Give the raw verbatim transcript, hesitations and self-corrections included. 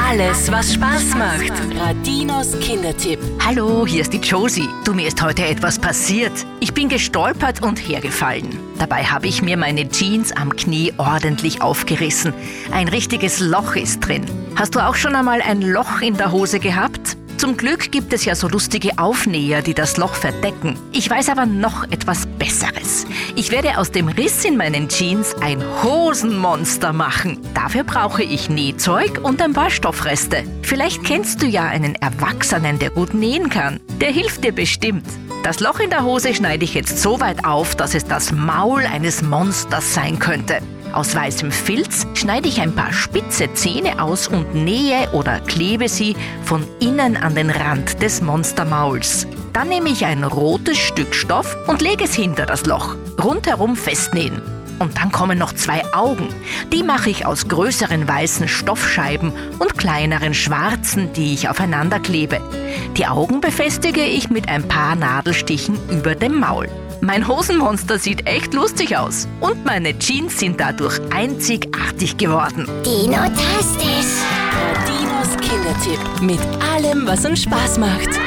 Alles, was Spaß macht. Radinos Kindertipp. Hallo, hier ist die Josie. Du, mir ist heute etwas passiert. Ich bin gestolpert und hergefallen. Dabei habe ich mir meine Jeans am Knie ordentlich aufgerissen. Ein richtiges Loch ist drin. Hast du auch schon einmal ein Loch in der Hose gehabt? Zum Glück gibt es ja so lustige Aufnäher, die das Loch verdecken. Ich weiß aber noch etwas Besseres. Ich werde aus dem Riss in meinen Jeans ein Hosenmonster machen. Dafür brauche ich Nähzeug und ein paar Stoffreste. Vielleicht kennst du ja einen Erwachsenen, der gut nähen kann. Der hilft dir bestimmt. Das Loch in der Hose schneide ich jetzt so weit auf, dass es das Maul eines Monsters sein könnte. Aus weißem Filz schneide ich ein paar spitze Zähne aus und nähe oder klebe sie von innen an den Rand des Monstermauls. Dann nehme ich ein rotes Stück Stoff und lege es hinter das Loch. Rundherum festnähen. Und dann kommen noch zwei Augen. Die mache ich aus größeren weißen Stoffscheiben und kleineren schwarzen, die ich aufeinander klebe. Die Augen befestige ich mit ein paar Nadelstichen über dem Maul. Mein Hosenmonster sieht echt lustig aus. Und meine Jeans sind dadurch einzigartig geworden. Dino-tastisch. Radinos Kindertipp. Mit allem, was uns Spaß macht.